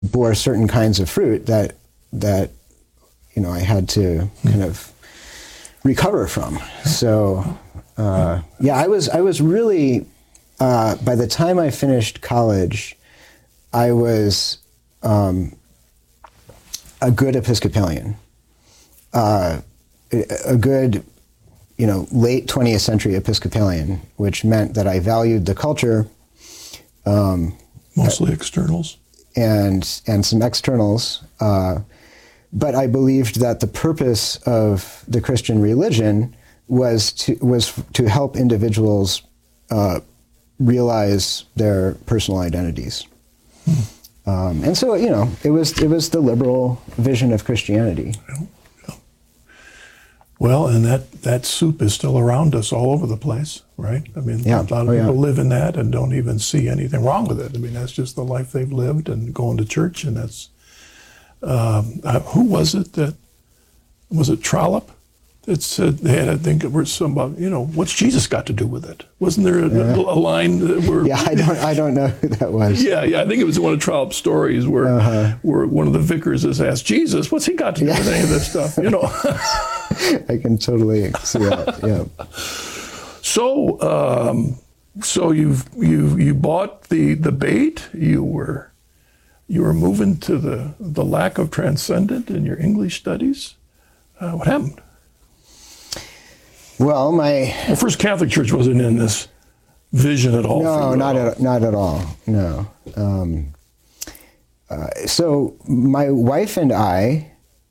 bore certain kinds of fruit that I had to kind of recover from. So I was really by the time I finished college, I was a good Episcopalian, a good late 20th century Episcopalian, which meant that I valued the culture. Mostly externals. And some externals. But I believed that the purpose of the Christian religion was to help individuals realize their personal identities. And so, it was the liberal vision of Christianity. Yeah. Well, and that soup is still around us all over the place, right? I mean, a lot of people live in that and don't even see anything wrong with it. I mean, that's just the life they've lived, and going to church, and that's, who was it Trollope that said, they had, I think it was somebody, what's Jesus got to do with it? Wasn't there a line where... Yeah, I don't know who that was. Yeah, I think it was one of Trollope's stories where one of the vicars has asked, Jesus, what's he got to do with any of this stuff, I can totally see that. Yeah. So you bought the bait. You were moving to the lack of transcendent in your English studies. What happened? Well, First Catholic Church wasn't in this vision at all. No, not at all. No. So my wife and I,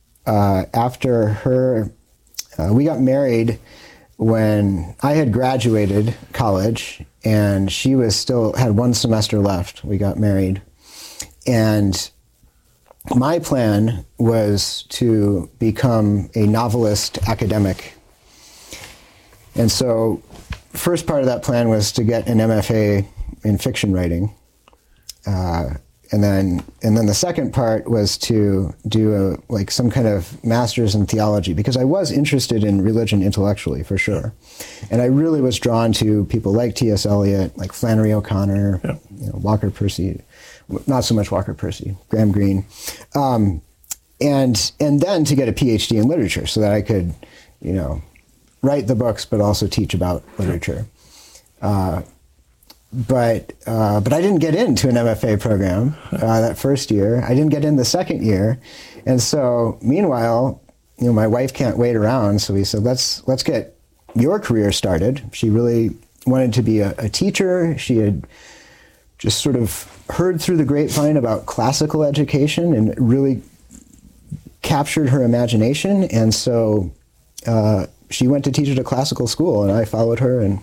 after we got married when I had graduated college, and she had one semester left. We got married, and my plan was to become a novelist academic. And so, first part of that plan was to get an MFA in fiction writing, and then the second part was to do some kind of master's in theology, because I was interested in religion intellectually, for sure, and I really was drawn to people like T.S. Eliot, like Flannery O'Connor, Walker Percy, not so much Walker Percy, Graham Greene, and then to get a PhD in literature so that I could, write the books but also teach about literature. But I didn't get into an MFA program that first year. I didn't get in the second year, and so meanwhile, my wife can't wait around. So we said, let's get your career started. She really wanted to be a teacher. She had just sort of heard through the grapevine about classical education, and it really captured her imagination. And so she went to teach at a classical school, and I followed her, and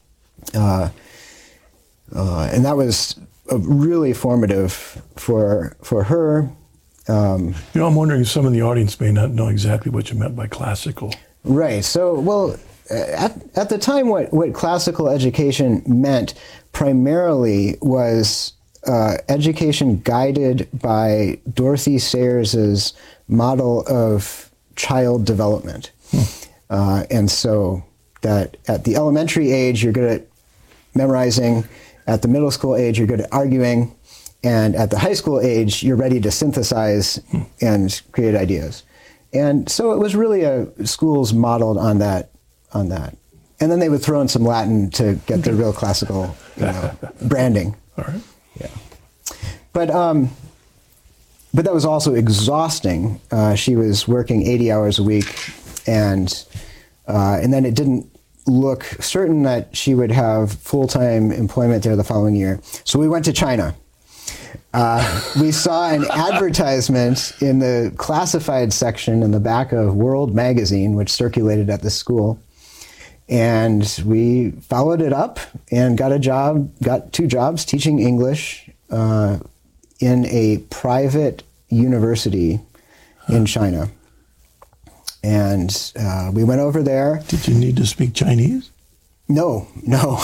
that was really formative for her. I'm wondering if some of the audience may not know exactly what you meant by classical. Right. So, well, at the time, what classical education meant primarily was education guided by Dorothy Sayers's model of child development. And so that at the elementary age, you're good at memorizing. At the middle school age, you're good at arguing, and at the high school age, you're ready to synthesize and create ideas. And so it was really schools modeled on that. And then they would throw in some Latin to get the real classical branding. All right. Yeah. But that was also exhausting. She was working 80 hours a week, and then it didn't look certain that she would have full-time employment there the following year. So we went to China. We saw an advertisement in the classified section in the back of World Magazine, which circulated at the school. And we followed it up and got 2 jobs teaching English in a private university in China. And we went over there. Did you need to speak Chinese? No. No,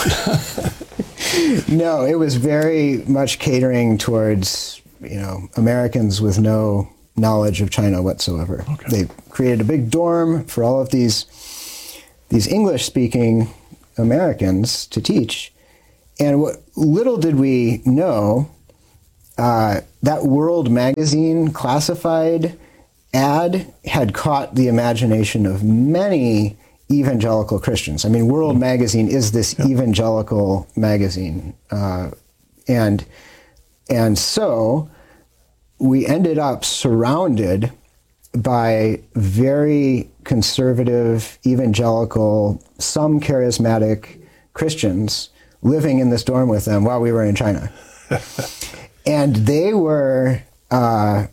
it was very much catering towards, Americans with no knowledge of China whatsoever. Okay. They created a big dorm for all of these English-speaking Americans to teach. And what little did we know, that World Magazine classified ad had caught the imagination of many evangelical Christians. I mean, World Magazine is this evangelical magazine, and so we ended up surrounded by very conservative, evangelical, some charismatic Christians living in this dorm with them while we were in China. And they were, some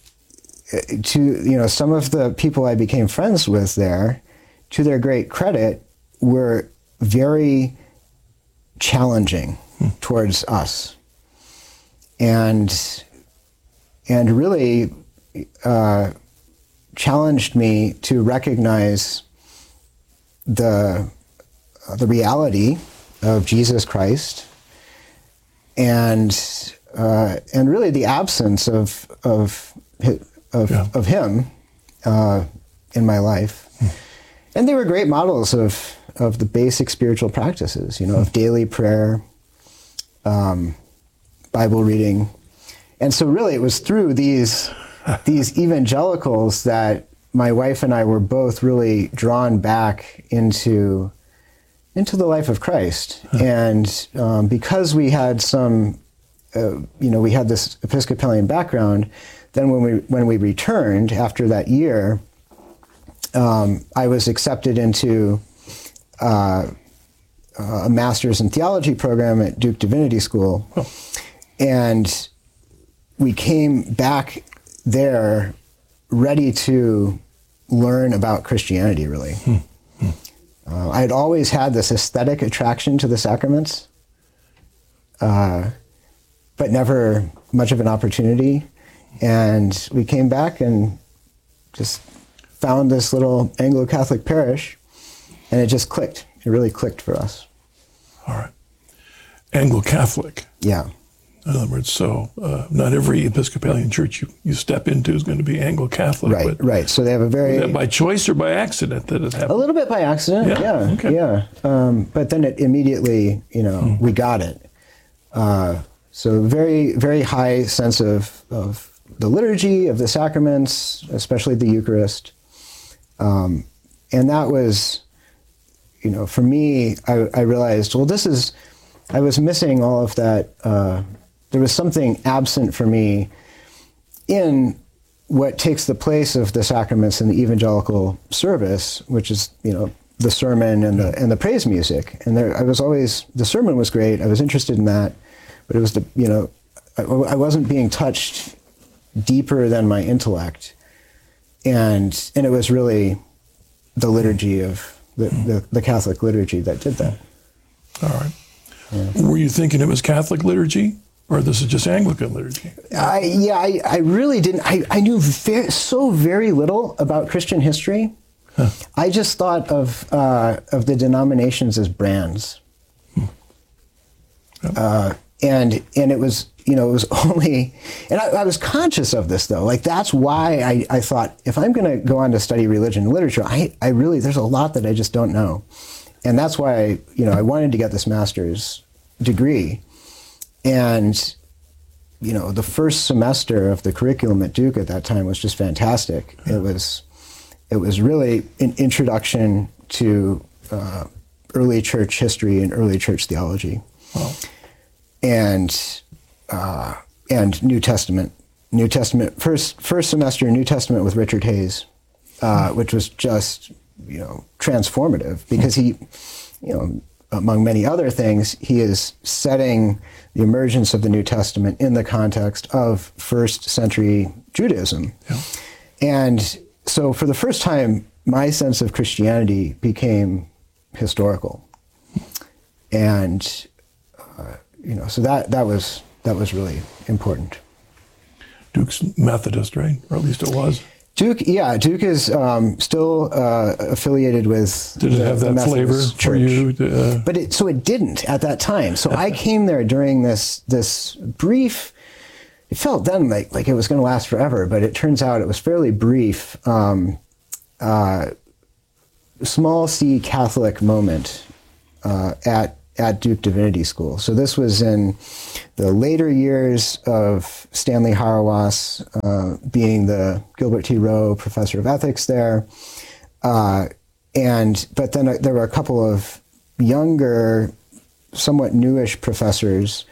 of the people I became friends with there, to their great credit, were very challenging towards us. And really challenged me to recognize the reality of Jesus Christ and really the absence of him in my life. And they were great models of the basic spiritual practices, of daily prayer, Bible reading. And so really it was through these evangelicals that my wife and I were both really drawn back into the life of Christ. And because we had we had this Episcopalian background, then when we returned after that year, I was accepted into a master's in theology program at Duke Divinity School. And we came back there ready to learn about Christianity, really. I had always had this aesthetic attraction to the sacraments, but never much of an opportunity. And we came back and just found this little Anglo-Catholic parish, and it just clicked. It really clicked for us. All right. Anglo-Catholic. Yeah. In other words, so not every Episcopalian church you step into is going to be Anglo-Catholic. Right, right. So they have a very... Was that by choice or by accident that it happened? A little bit by accident, yeah. Okay. Yeah. But then it immediately, we got it. So very, very high sense of the liturgy, of the sacraments, especially the Eucharist. And that was, for me, I realized, well, I was missing all of that. There was something absent for me in what takes the place of the sacraments in the evangelical service, which is, the sermon and the praise music. And the sermon was great. I was interested in that, but it was I wasn't being touched deeper than my intellect. And it was really the liturgy of the Catholic liturgy that did that. All right. Yeah. Were you thinking it was Catholic liturgy, or this is just Anglican liturgy? I really didn't. I knew so very little about Christian history. Huh. I just thought of the denominations as brands. Yep. And it was, it was only, and I was conscious of this though. Like that's why I thought, if I'm going to go on to study religion and literature, I really, there's a lot that I just don't know. And that's why, I wanted to get this master's degree. And, the first semester of the curriculum at Duke at that time was just fantastic. Yeah. It was really an introduction to early church history and early church theology. Wow. And New Testament. First semester New Testament with Richard Hayes, which was just transformative because he, among many other things, he is setting the emergence of the New Testament in the context of first century Judaism. Yeah. And so for the first time, my sense of Christianity became historical. And so that was really important. Duke's Methodist, right? Or at least it was. Duke is still affiliated with. Did it have that flavor Church. for you? But it didn't at that time. So I came there during this brief. It felt then like it was going to last forever, but it turns out it was fairly brief. Small C Catholic moment at at Duke Divinity School. So this was in the later years of Stanley Hauerwas being the Gilbert T. Rowe Professor of Ethics there. But then there were a couple of younger, somewhat newish professors.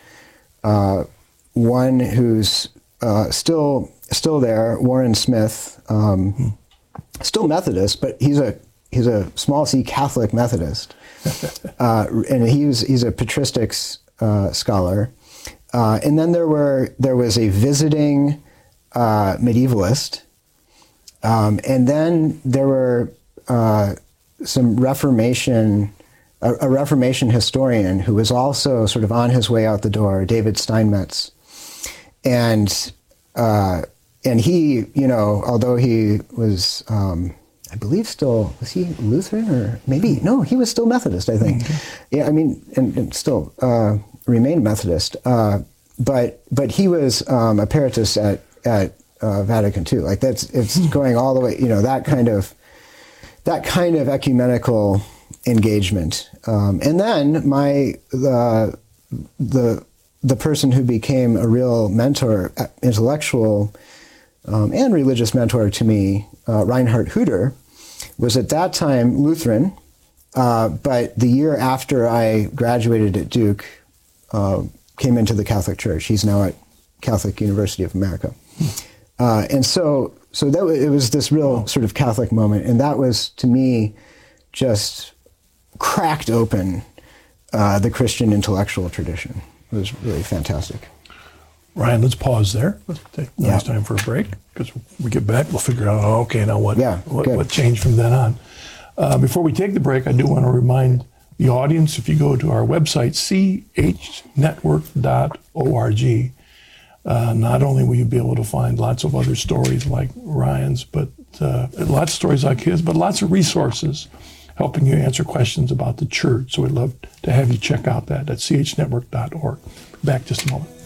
One who's still there, Warren Smith, still Methodist, but he's a small C Catholic Methodist, and he's a patristics scholar. And then there was a visiting medievalist, and then there were some Reformation. A Reformation historian who was also sort of on his way out the door, David Steinmetz. And he, although he was, I believe was he Lutheran or maybe, no, he was still Methodist, I think. Mm-hmm. Yeah, I mean, and still remained Methodist. But he was a Paratist at Vatican II. Like it's going all the way, that kind of ecumenical engagement. And then the person who became a real mentor, intellectual and religious mentor to me, Reinhard Hutter, was at that time Lutheran, but the year after I graduated at Duke, came into the Catholic Church. He's now at Catholic University of America. And so it was this real sort of Catholic moment, and that was, to me, just cracked open the Christian intellectual tradition. It was really fantastic. Ryan, let's pause there. Let's take nice time for a break, because when we get back, we'll figure out, now what changed from then on. Before we take the break, I do want to remind the audience, if you go to our website, chnetwork.org, not only will you be able to find lots of other stories like Ryan's, but lots of stories like his, but lots of resources helping you answer questions about the church. So we'd love to have you check out that at chnetwork.org. Back just a moment.